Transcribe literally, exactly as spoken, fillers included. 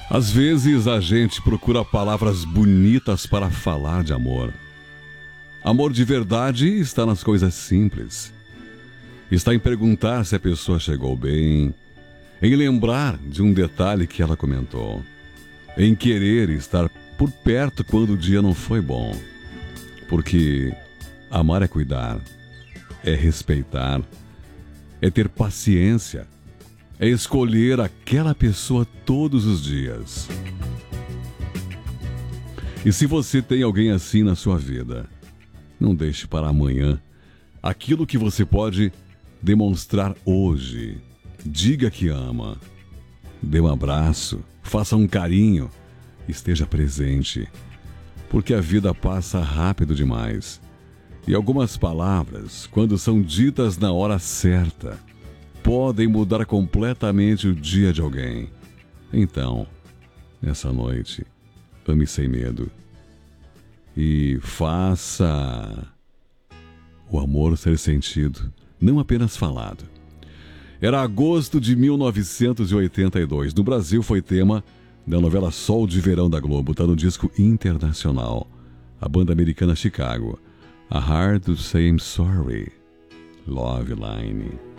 Às vezes a gente procura palavras bonitas para falar de amor. Amor de verdade está nas coisas simples. Está em perguntar se a pessoa chegou bem, em lembrar de um detalhe que ela comentou, em querer estar por perto quando o dia não foi bom. Porque amar é cuidar, é respeitar, é ter paciência, é escolher aquela pessoa todos os dias. E se você tem alguém assim na sua vida, não deixe para amanhã aquilo que você pode demonstrar hoje. Diga que ama. Dê um abraço, faça um carinho, esteja presente. Porque a vida passa rápido demais. E algumas palavras, quando são ditas na hora certa, podem mudar completamente o dia de alguém. Então, nessa noite, ame sem medo. E faça o amor ser sentido, não apenas falado. Era agosto de mil novecentos e oitenta e dois. No Brasil foi tema da novela Sol de Verão da Globo. Está no disco internacional. A banda americana Chicago. A Hard to Say I'm Sorry. Love Line.